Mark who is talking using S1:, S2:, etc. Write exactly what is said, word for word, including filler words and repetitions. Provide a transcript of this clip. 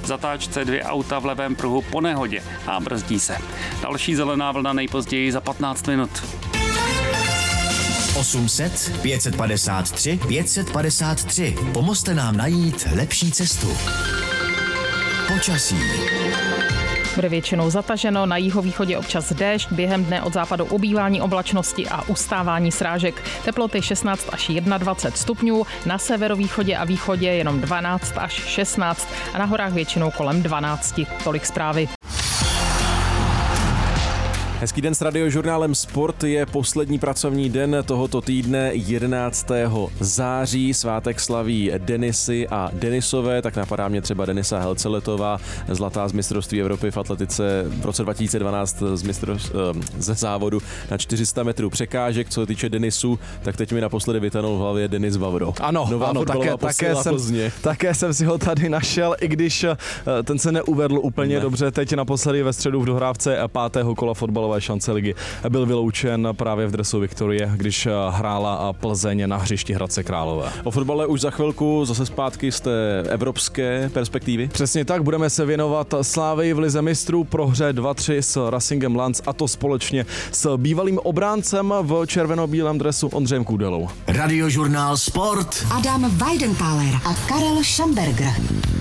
S1: V zatáčce dvě auta v levém pruhu po nehodě a brzdí se. Další zelená vlna nejpozději za patnáct minut.
S2: osm set, pět set padesát tři, pět set padesát tři. Pomozte nám najít lepší cestu. Počasí.
S3: Bude většinou zataženo, na jihovýchodě občas déšť, během dne od západu ubývání oblačnosti a ustávání srážek. Teploty šestnáct až dvacet jedna stupňů, na severovýchodě a východě jenom dvanáct až šestnáct a na horách většinou kolem dvanáct. Tolik zprávy.
S4: Hezký den s Radiožurnálem Sport, je poslední pracovní den tohoto týdne jedenáctého září. Svátek slaví Denisy a Denisové, tak napadá mě třeba Denisa Helceletová, zlatá z mistrovství Evropy v atletice v roce dva tisíce dvanáct z mistrov, ze závodu na čtyři sta metrů překážek. Co se týče Denisů, tak teď mi naposledy vytanul v hlavě Denis Vavro.
S5: Ano,
S4: Nová
S5: ano také, také, jsem, také jsem si ho tady našel, i když ten se neuvedl úplně ne. dobře. Teď naposledy ve středu v dohrávce pátého kola fotbalové šance ligy byl vyloučen právě v dresu Viktorie, když hrála Plzeň na hřišti Hradce Králové.
S4: O fotbale už za chvilku, zase zpátky z té evropské perspektivy.
S5: Přesně tak, budeme se věnovat Slávii v lize mistrů, prohře dva tři s Racingem Linz, a to společně s bývalým obráncem v červeno-bílém dresu Ondřejem Kůdelou.
S2: Radiožurnál Sport.
S6: Adam Weidentáler a Karel Schamberger.